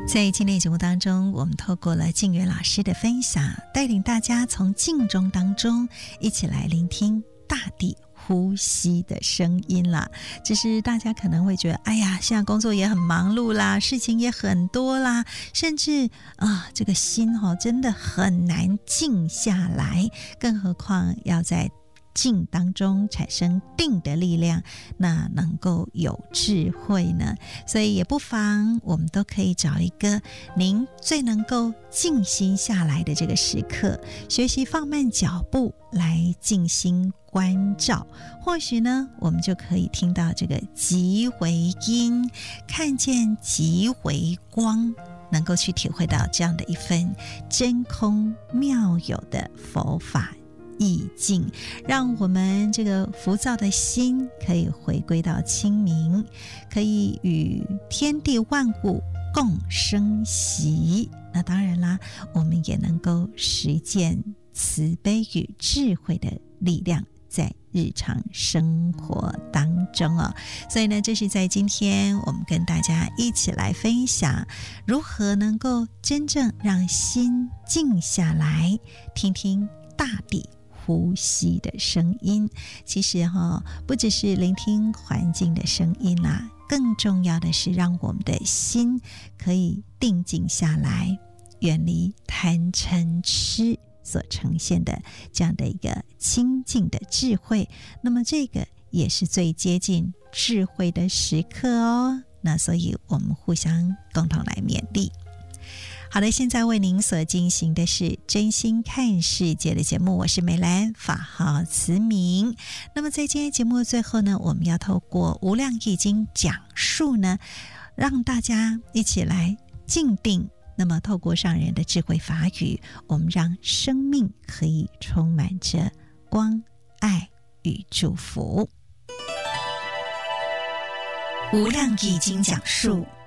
在今天节目当中，我们透过了静源老师的分享，带领大家从静中当中一起来聆听大地呼吸的声音啦。只是大家可能会觉得，哎呀，现在工作也很忙碌啦，事情也很多啦，甚至这个心真的很难静下来，更何况要在静当中产生定的力量，那能够有智慧呢？所以也不妨我们都可以找一个您最能够静心下来的这个时刻，学习放慢脚步来静心关照。或许呢，我们就可以听到这个极回音，看见极回光，能够去体会到这样的一份真空妙有的佛法意境，让我们这个浮躁的心可以回归到清明，可以与天地万物共生息。那当然啦，我们也能够实践慈悲与智慧的力量在日常生活当中所以呢，这是在今天我们跟大家一起来分享如何能够真正让心静下来，听听大地呼吸的声音。其实不只是聆听环境的声音啦，更重要的是让我们的心可以定静下来，远离贪嗔痴所呈现的这样的一个清净的智慧。那么这个也是最接近智慧的时刻那所以我们互相共同来勉励。好的，现在为您所进行的是真心看世界的节目，我是梅兰，法号慈明。那么在今天节目的最后呢，我们要透过无量易经讲述呢，让大家一起来静定，那么透过上人的智慧法语，我们让生命可以充满着光、爱与祝福。无量易经讲述